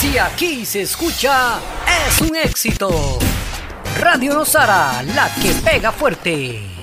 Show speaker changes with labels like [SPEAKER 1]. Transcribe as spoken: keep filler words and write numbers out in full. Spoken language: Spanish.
[SPEAKER 1] Si aquí se escucha, es un éxito. Radio Nosara, la que pega fuerte.